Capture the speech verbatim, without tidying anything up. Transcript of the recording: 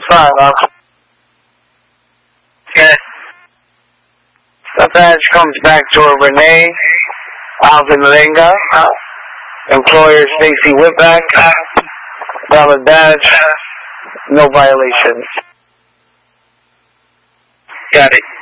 five, huh? Yes. The badge comes back to a Renee Alvin Lenga. Employer Stacy Whitback. Valid badge. No violations. Got it.